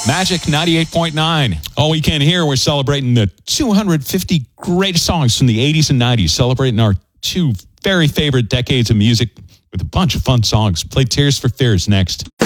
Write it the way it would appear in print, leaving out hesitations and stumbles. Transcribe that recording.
Magic 98.9. All weekend here, we're celebrating the 250 greatest songs from the 80s and 90s, celebrating our two very favorite decades of music with a bunch of fun songs. Play Tears for Fears next.